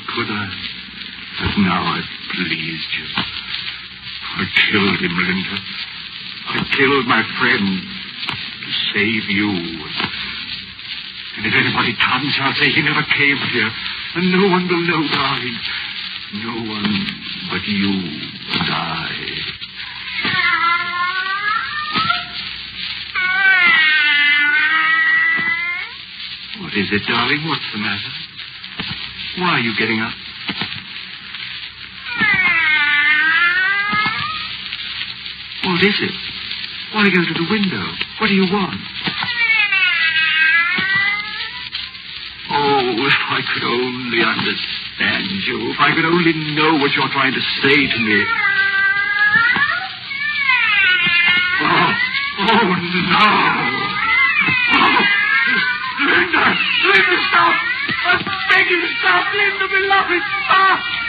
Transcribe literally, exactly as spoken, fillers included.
could I? But now I've pleased you. I killed him, Linda. I killed my friend to save you. And if anybody comes, I'll say he never came here. And no one will know, darling. No one but you and I. What is it, darling? What's the matter? Why are you getting up? What is it? Why go to the window? What do you want? Oh, if I could only understand you. If I could only know what you're trying to say to me. Oh, oh no. Oh, Linda, Linda, stop. I'm begging you, stop, Linda, beloved, stop.